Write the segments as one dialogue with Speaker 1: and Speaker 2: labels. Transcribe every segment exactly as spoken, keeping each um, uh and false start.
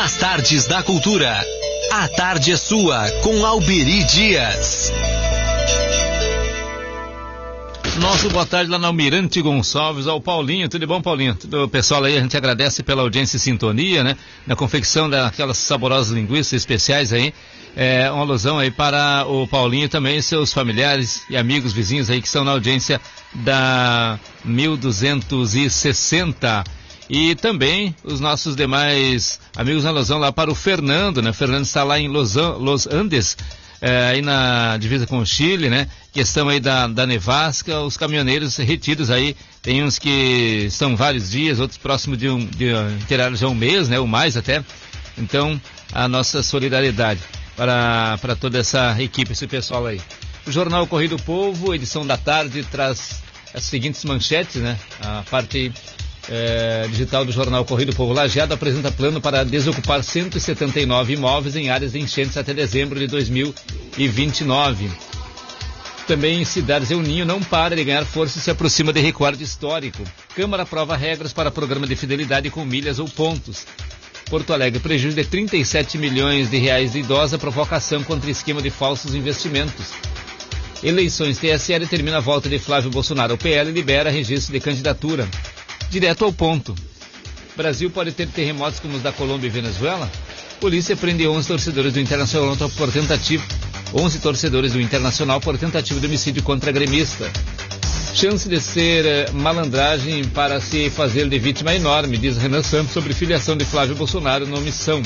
Speaker 1: nas tardes da cultura. A tarde é sua, com Alberi Dias.
Speaker 2: Nosso boa tarde lá na Almirante Gonçalves, ao Paulinho. Tudo bom, Paulinho? Tudo, pessoal aí, a gente agradece pela audiência e sintonia, né? Na confecção daquelas saborosas linguiças especiais aí. É uma alusão aí para o Paulinho também e seus familiares e amigos, vizinhos aí que estão na audiência da mil duzentos e sessenta. E também os nossos demais amigos na alusão lá para o Fernando, né? O Fernando está lá em Los, Los Andes, é, aí na divisa com o Chile, né? Questão aí da, da nevasca, os caminhoneiros retidos aí, tem uns que estão vários dias, outros próximos de um, de, inteiraram já um mês, né? Ou mais até. Então, a nossa solidariedade para, para toda essa equipe, esse pessoal aí. O Jornal Correio do Povo, edição da tarde, traz as seguintes manchetes, né? A parte é, digital do Jornal Correio do Povo. Lajeado apresenta plano para desocupar cento e setenta e nove imóveis em áreas de enchentes até dezembro de dois mil e vinte e nove. Também em cidades, El Ninho não para de ganhar força e se aproxima de recorde histórico. Câmara aprova regras para programa de fidelidade com milhas ou pontos. Porto Alegre, prejuízo de trinta e sete milhões de reais de idosa, provocação contra esquema de falsos investimentos. Eleições, T S E determina a volta de Flávio Bolsonaro. O P L libera registro de candidatura. Direto ao ponto. Brasil pode ter terremotos como os da Colômbia e Venezuela? Polícia prende onze torcedores do Internacional por tentativa. onze torcedores do Internacional por tentativa de homicídio contra gremista. Chance de ser eh, malandragem para se fazer de vítima enorme, diz Renan Santos sobre filiação de Flávio Bolsonaro na omissão.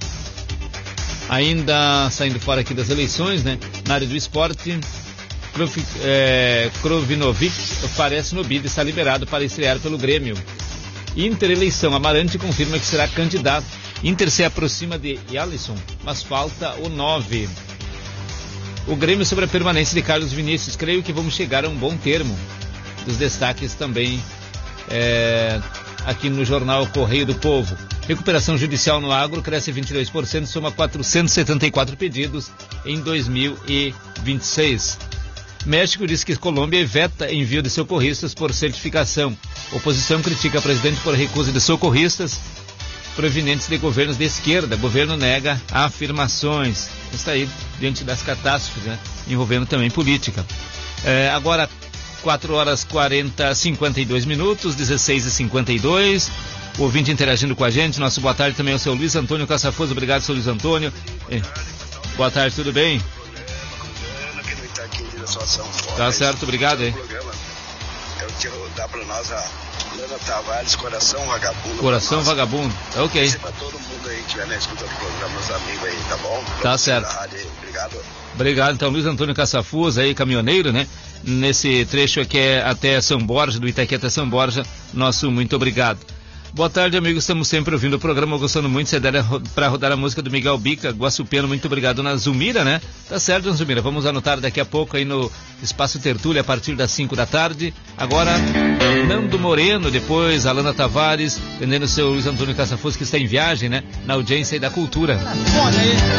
Speaker 2: Ainda saindo fora aqui das eleições, né? Na área do esporte, Kruf, é, Krovinovic aparece no bid e está liberado para estrear pelo Grêmio. Intereleição, Amarante confirma que será candidato. Inter se aproxima de Alisson, mas falta o nove. O Grêmio sobre a permanência de Carlos Vinícius, creio que vamos chegar a um bom termo. Dos destaques também é, aqui no Jornal Correio do Povo. Recuperação judicial no agro cresce vinte e dois por cento, soma quatrocentos e setenta e quatro pedidos em dois mil e vinte e seis. México diz que Colômbia veta envio de socorristas por certificação. Oposição critica a presidente por recusa de socorristas provenientes de governos de esquerda. Governo nega afirmações. Está aí diante das catástrofes, né? Envolvendo também política. É, agora, quatro horas quarenta, cinquenta e dois minutos, dezesseis e cinquenta e dois. O ouvinte interagindo com a gente. Nosso boa tarde também ao seu Luiz Antônio Caçafoso. Obrigado, seu Luiz Antônio. É. Boa tarde, tudo bem? Tá certo, obrigado aí.
Speaker 3: Eu quero dar para nós a Lana Tavares, Coração Vagabundo.
Speaker 2: Coração Vagabundo, é ok.
Speaker 3: Para todo mundo aí que estiver na escuta do programa, meus amigos aí, tá bom?
Speaker 2: Tá certo.
Speaker 3: Obrigado.
Speaker 2: Obrigado, então, Luiz Antônio Caçafuso aí, caminhoneiro, né? Nesse trecho aqui é até São Borja, do Itaquí até São Borja, nosso muito obrigado. Boa tarde, amigos, estamos sempre ouvindo o programa, gostando muito, se der para rodar a música do Miguel Bica, Guaçupeno, muito obrigado na Zumira, né? Tá certo, Dona Zumira, vamos anotar daqui a pouco aí no Espaço Tertúlia, a partir das cinco da tarde. Agora, Nando Moreno, depois Alana Tavares, atendendo o seu Luiz Antônio Caçafuso, que está em viagem, né? Na audiência aí da cultura.
Speaker 4: Foda aí.